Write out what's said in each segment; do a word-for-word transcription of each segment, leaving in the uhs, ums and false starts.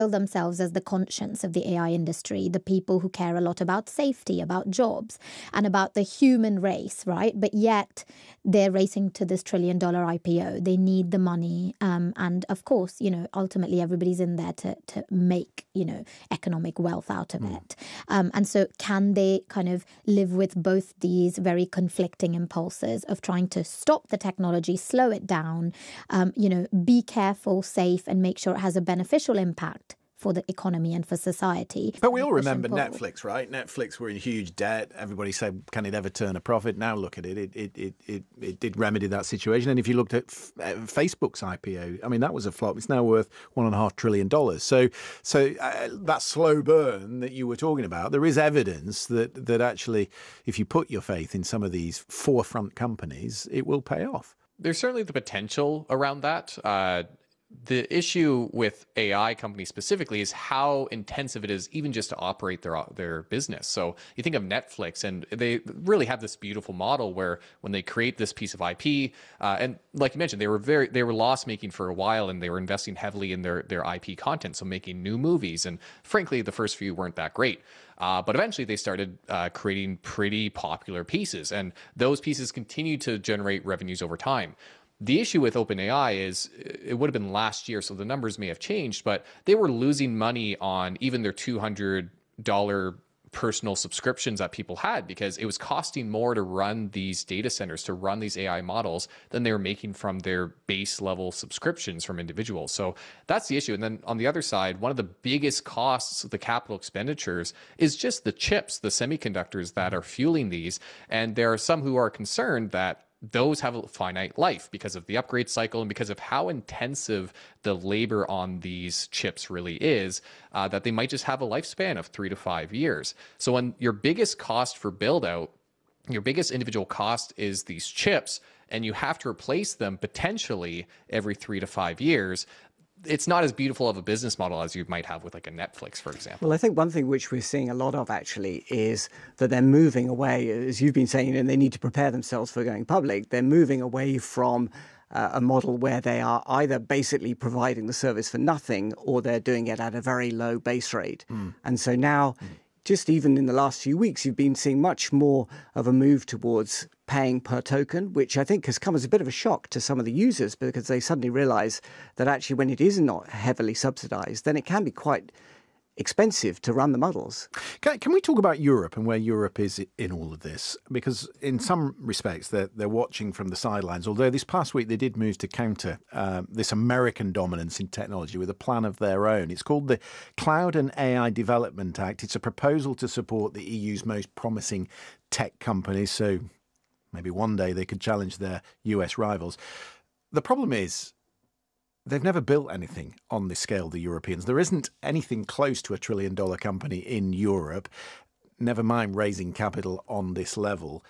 themselves as the conscience of the A I industry, the people who care a lot about safety, about jobs, and about the human race, right? But yet they're racing to this trillion dollar I P O. They need the money. Um, and of course, you know, ultimately everybody's in there to, to make, you know, economic wealth out of mm. it. Um, and so can they kind of live with both these very conflicting impulses of trying to stop the technology, slow it down, um, you know, be careful, safe, and make sure it has a beneficial impact for the economy and for society. But we all remember Netflix, right? Netflix were in huge debt. Everybody said, can it ever turn a profit? Now look at it. It it it it, it did remedy that situation. And if you looked at F- Facebook's I P O, I mean, that was a flop. It's now worth one and a half trillion dollars. So so uh, that slow burn that you were talking about, there is evidence that that actually, if you put your faith in some of these forefront companies, it will pay off. There's certainly the potential around that. Uh, The issue with A I companies specifically is how intensive it is even just to operate their their business. So you think of Netflix, and they really have this beautiful model where when they create this piece of I P, uh, and like you mentioned, they were very they were loss making for a while, and they were investing heavily in their their I P content, so making new movies. And frankly, the first few weren't that great. Uh, but eventually they started uh, creating pretty popular pieces, and those pieces continue to generate revenues over time. The issue with OpenAI is it would have been last year, so the numbers may have changed, but they were losing money on even their two hundred dollars personal subscriptions that people had because it was costing more to run these data centers, to run these A I models than they were making from their base level subscriptions from individuals. So that's the issue. And then on the other side, one of the biggest costs of the capital expenditures is just the chips, the semiconductors that are fueling these. And there are some who are concerned that those have a finite life because of the upgrade cycle and because of how intensive the labor on these chips really is, uh, that they might just have a lifespan of three to five years. So when your biggest cost for build out, your biggest individual cost is these chips, and you have to replace them potentially every three to five years, it's not as beautiful of a business model as you might have with like a Netflix, for example. Well, I think one thing which we're seeing a lot of actually is that they're moving away, as you've been saying, and they need to prepare themselves for going public. They're moving away from uh, a model where they are either basically providing the service for nothing or they're doing it at a very low base rate. Mm. And so now, mm. just even in the last few weeks, you've been seeing much more of a move towards paying per token, which I think has come as a bit of a shock to some of the users because they suddenly realize that actually when it is not heavily subsidized, then it can be quite expensive to run the models. Can, can we talk about Europe and where Europe is in all of this? Because in some respects, they're, they're watching from the sidelines, although this past week they did move to counter uh, this American dominance in technology with a plan of their own. It's called the Cloud and A I Development Act. It's a proposal to support the E U's most promising tech companies, so maybe one day they could challenge their U S rivals. The problem is they've never built anything on this scale, the Europeans. There isn't anything close to a trillion dollar company in Europe, never mind raising capital on this level.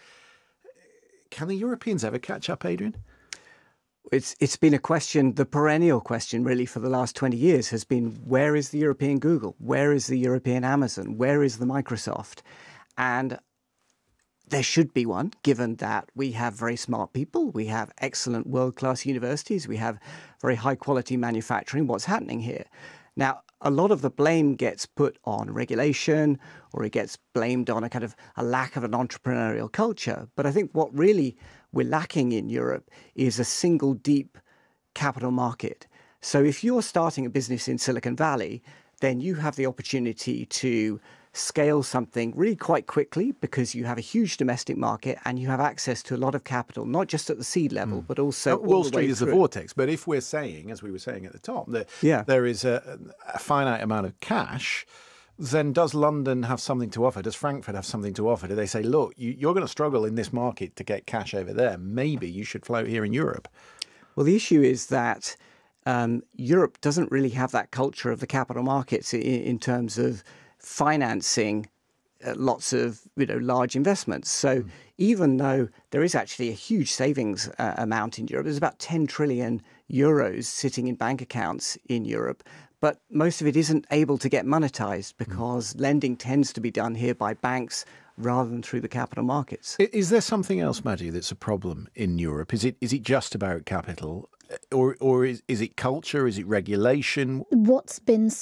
Can the Europeans ever catch up, Adrian? It's it's been a question, the perennial question really for the last twenty years has been, where is the European Google? Where is the European Amazon? Where is the Microsoft? And there should be one, given that we have very smart people, we have excellent world-class universities, we have very high-quality manufacturing. What's happening here? Now, a lot of the blame gets put on regulation, or it gets blamed on a kind of a lack of an entrepreneurial culture. But I think what really we're lacking in Europe is a single deep capital market. So if you're starting a business in Silicon Valley, then you have the opportunity to scale something really quite quickly because you have a huge domestic market and you have access to a lot of capital, not just at the seed level, mm. but also uh, Wall Street is a vortex. But if we're saying, as we were saying at the top, that yeah. there is a, a finite amount of cash, then does London have something to offer? Does Frankfurt have something to offer? Do they say, look, you, you're going to struggle in this market to get cash over there. Maybe you should float here in Europe. Well, the issue is that um, Europe doesn't really have that culture of the capital markets in, in terms of financing uh, lots of you know large investments. So mm. even though there is actually a huge savings uh, amount in Europe, there's about ten trillion euros sitting in bank accounts in Europe, but most of it isn't able to get monetized because mm. lending tends to be done here by banks rather than through the capital markets. Is there something else, Maggie, that's a problem in Europe? Is it is it just about capital? Or or is, is it culture? Is it regulation? What's been